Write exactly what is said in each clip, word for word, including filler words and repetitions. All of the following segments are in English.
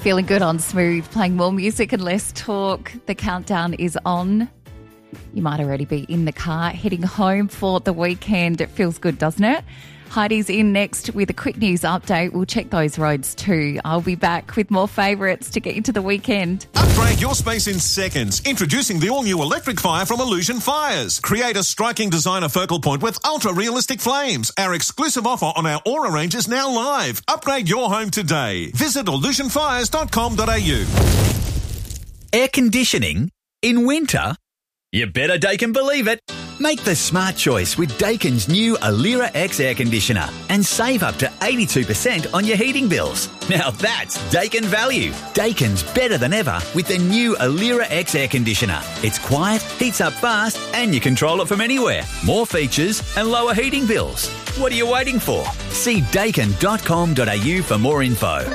Feeling good on Smooth, playing more music and less talk. The countdown is on. You might already be in the car heading home for the weekend. It feels good, doesn't it? Heidi's in next with a quick news update. We'll check those roads too. I'll be back with more favourites to get into the weekend. Upgrade your space in seconds. Introducing the all-new electric fire from Illusion Fires. Create a striking designer focal point with ultra-realistic flames. Our exclusive offer on our Aura range is now live. Upgrade your home today. Visit illusion fires dot com dot a u. Air conditioning in winter? You better Daikin believe it. Make the smart choice with Daikin's new Alira X air conditioner and save up to eighty-two percent on your heating bills. Now that's Daikin value. Daikin's better than ever with the new Alira X air conditioner. It's quiet, heats up fast, and you control it from anywhere. More features and lower heating bills. What are you waiting for? See daikin dot com dot a u for more info.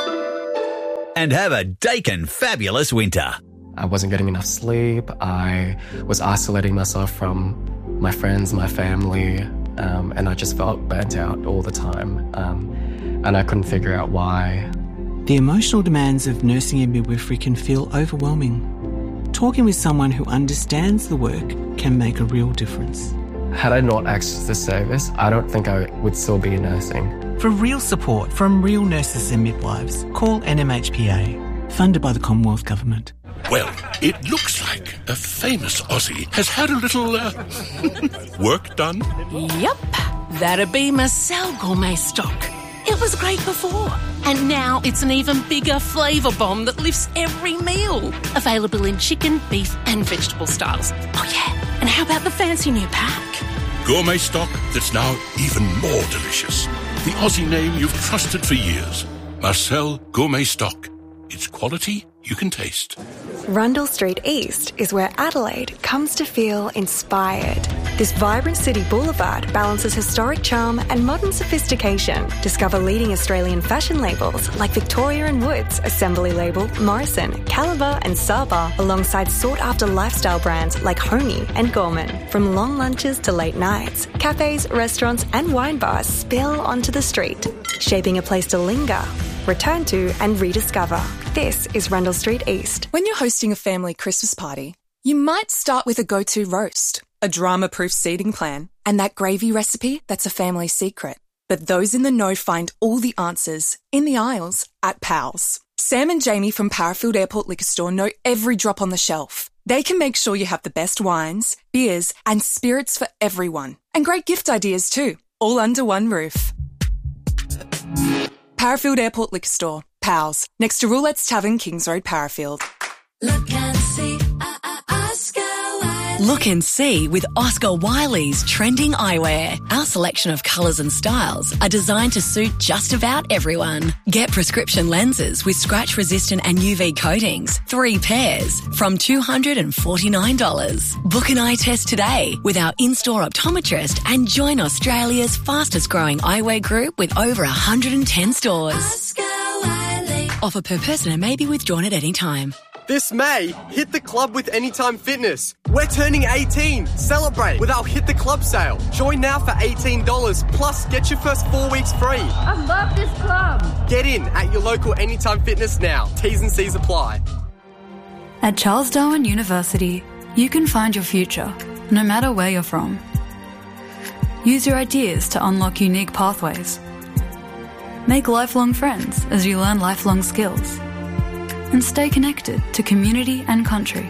And have a Daikin fabulous winter. I wasn't getting enough sleep. I was isolating myself from my friends, my family, um, and I just felt burnt out all the time. Um, and I couldn't figure out why. The emotional demands of nursing and midwifery can feel overwhelming. Talking with someone who understands the work can make a real difference. Had I not accessed this service, I don't think I would still be nursing. For real support from real nurses and midwives, call N M H P A, funded by the Commonwealth Government. Well, it looks like a famous Aussie has had a little uh, work done. Yep, that'd be Marcel Gourmet Stock. It was great before, and now it's an even bigger flavour bomb that lifts every meal. Available in chicken, beef and vegetable styles. Oh yeah, and how about the fancy new pack? Gourmet Stock that's now even more delicious. The Aussie name you've trusted for years. Marcel Gourmet Stock. It's quality you can taste. Rundle Street East is where Adelaide comes to feel inspired. This vibrant city boulevard balances historic charm and modern sophistication. Discover leading Australian fashion labels like Victoria and Woods, Assembly Label, Morrison, Caliber and Saba, alongside sought-after lifestyle brands like Homey and Gorman. From long lunches to late nights, cafes, restaurants and wine bars spill onto the street, shaping a place to linger, return to and rediscover. This is Rundle Street East. When you're hosting a family Christmas party, you might start with a go-to roast, a drama-proof seating plan, and that gravy recipe that's a family secret. But those in the know find all the answers in the aisles at Pals. Sam and Jamie from Parafield Airport Liquor Store know every drop on the shelf. They can make sure you have the best wines, beers, and spirits for everyone. And great gift ideas too, all under one roof. Parafield Airport Liquor Store, Pals, next to Roulette's Tavern, Kings Road, Parafield. Look and see, uh, uh, Oscar Wiley. Look and see with Oscar Wiley's trending eyewear. Our selection of colours and styles are designed to suit just about everyone. Get prescription lenses with scratch-resistant and U V coatings, three pairs, from two hundred forty-nine dollars. Book an eye test today with our in-store optometrist and join Australia's fastest-growing eyewear group with over one hundred ten stores. Oscar Wiley. Offer per person and may be withdrawn at any time. This May, hit the club with Anytime Fitness. We're turning eighteen. Celebrate with our Hit the Club sale. Join now for eighteen dollars, plus get your first four weeks free. I love this club. Get in at your local Anytime Fitness now. T's and C's apply. At Charles Darwin University, you can find your future, no matter where you're from. Use your ideas to unlock unique pathways. Make lifelong friends as you learn lifelong skills. And stay connected to community and country.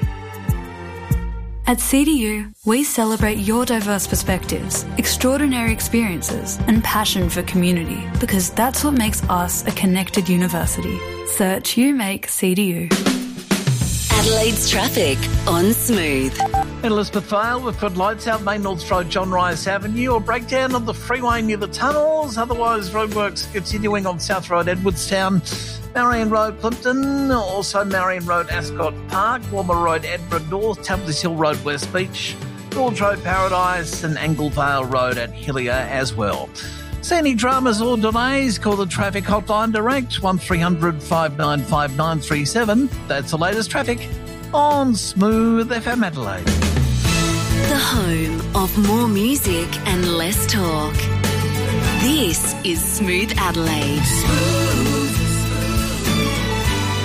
At C D U, we celebrate your diverse perspectives, extraordinary experiences, and passion for community, because that's what makes us a connected university. Search You Make C D U. Adelaide's traffic on Smooth. In Elizabeth Vale, we've got lights out Main North Road, John Rice Avenue, or breakdown on the freeway near the tunnels. Otherwise, roadworks continuing on South Road, Edwardstown, Marion Road, Plimpton, also Marion Road, Ascot Park, Walmer Road, Edinburgh North, Templars Hill Road, West Beach, George Road, Paradise, and Anglevale Road at Hillier as well. See any dramas or delays, call the traffic hotline direct, one three hundred five nine five nine three seven. That's the latest traffic on Smooth F M Adelaide. The home of more music and less talk. This is Smooth Adelaide. Smooth, smooth.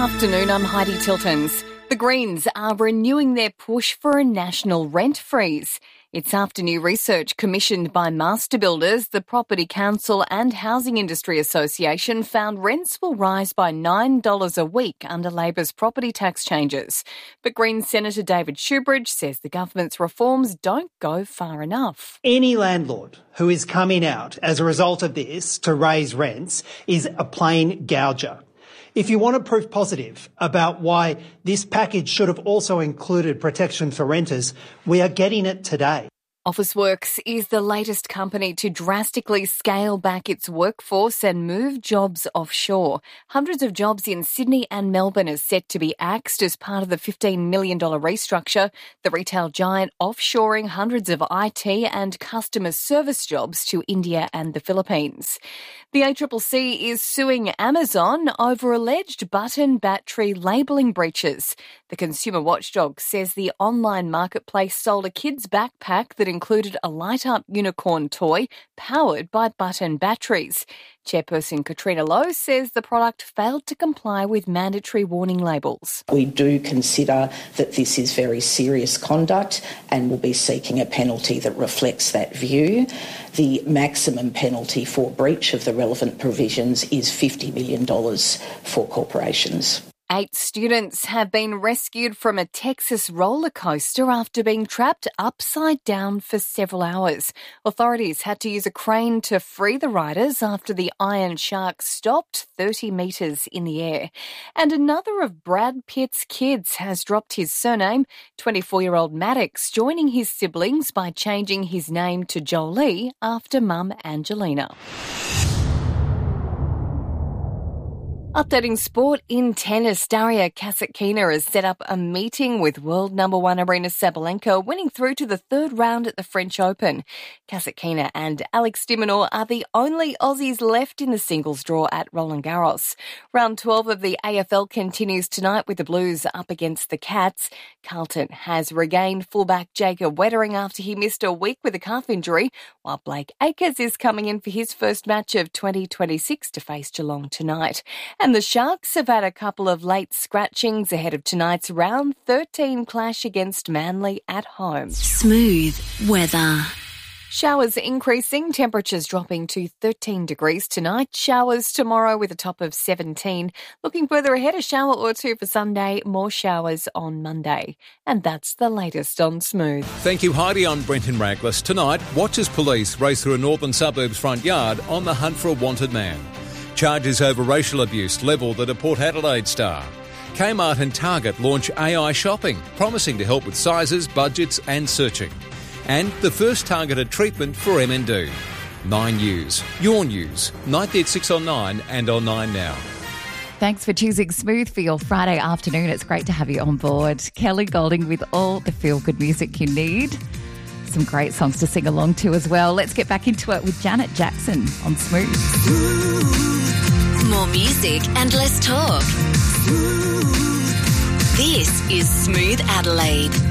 afternoon, I'm Heidi Tiltons. The Greens are renewing their push for a national rent freeze. It's after new research commissioned by Master Builders, the Property Council and Housing Industry Association found rents will rise by nine dollars a week under Labor's property tax changes. But Greens Senator David Shoebridge says the government's reforms don't go far enough. Any landlord who is coming out as a result of this to raise rents is a plain gouger. If you want a proof positive about why this package should have also included protection for renters, we are getting it today. Officeworks is the latest company to drastically scale back its workforce and move jobs offshore. Hundreds of jobs in Sydney and Melbourne are set to be axed as part of the fifteen million dollars restructure. The retail giant offshoring hundreds of I T and customer service jobs to India and the Philippines. The A C C C is suing Amazon over alleged button battery labelling breaches. The consumer watchdog says the online marketplace sold a kid's backpack that included a light-up unicorn toy powered by button batteries. Chairperson Katrina Lowe says the product failed to comply with mandatory warning labels. We do consider that this is very serious conduct and will be seeking a penalty that reflects that view. The maximum penalty for breach of the relevant provisions is fifty million dollars for corporations. Eight students have been rescued from a Texas roller coaster after being trapped upside down for several hours. Authorities had to use a crane to free the riders after the Iron Shark stopped thirty metres in the air. And another of Brad Pitt's kids has dropped his surname, twenty-four-year-old Maddox joining his siblings by changing his name to Jolie after mum Angelina. Updating sport in tennis, Daria Kasatkina has set up a meeting with world number one Aryna Sabalenka, winning through to the third round at the French Open. Kasatkina and Alex de Minaur are the only Aussies left in the singles draw at Roland Garros. Round twelve of the A F L continues tonight with the Blues up against the Cats. Carlton has regained fullback Jacob Wettering after he missed a week with a calf injury, while Blake Acres is coming in for his first match of twenty twenty-six to face Geelong tonight. And the Sharks have had a couple of late scratchings ahead of tonight's round thirteen clash against Manly at home. Smooth weather. Showers increasing, temperatures dropping to thirteen degrees tonight. Showers tomorrow with a top of seventeen. Looking further ahead, a shower or two for Sunday, more showers on Monday. And that's the latest on Smooth. Thank you, Heidi. I'm Brenton Raglas. Tonight, watch as police race through a northern suburbs front yard on the hunt for a wanted man. Charges over racial abuse levelled at a Port Adelaide star. Kmart and Target launch A I shopping, promising to help with sizes, budgets and searching. And the first targeted treatment for M N D. Nine News, your news, ninety at six on Nine and on Nine Now. Thanks for choosing Smooth for your Friday afternoon. It's great to have you on board. Kelly Golding with all the feel-good music you need. Some great songs to sing along to as well. Let's get back into it with Janet Jackson on Smooth. More music and less talk. This is Smooth Adelaide.